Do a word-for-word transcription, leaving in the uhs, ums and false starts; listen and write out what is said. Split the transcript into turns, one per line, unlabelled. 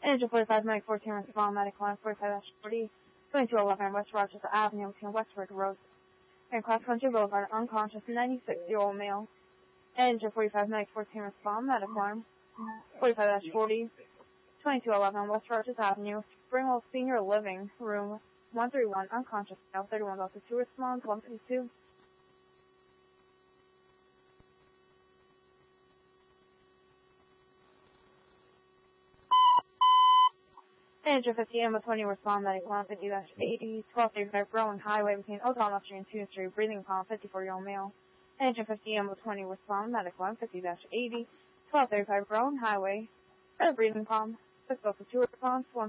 Engine forty-five, Mike fourteen, respond, medic line forty-five forty, twenty-two eleven, West Rochester Avenue, between Westford Road and Cross Country Boulevard, unconscious, ninety-six-year-old male. Engine forty-five, Mike fourteen, respond, medic line forty-five forty, twenty-two eleven, West Rochester Avenue, Springwell Senior Living Room, one thirty-one, unconscious, male, thirty-one Delta two, responds, one fifty-two. Engine fifty, Emma twenty, respond, medic one fifty eighty, twelve thirty-five, Rowan Highway, between O'Donnell Street and two Street, breathing palm, fifty-four-year-old male. Engine fifty, Emma twenty, respond, medic one fifty eighty, twelve thirty-five, Rowan Highway, breathing palm, six oh two, response, one